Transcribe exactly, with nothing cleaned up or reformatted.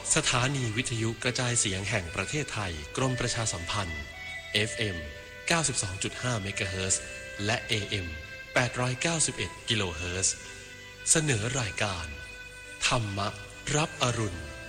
สถานีวิทยุกระจายเสียงแห่งประเทศไทยกรมประชาสัมพันธ์ เอฟ เอ็ม เก้าสิบสองจุดห้า เมกะเฮิรตซ์ และ เอ เอ็ม แปดร้อยเก้าสิบเอ็ด กิโลเฮิรตซ์ เสนอรายการธรรมะรับอรุณ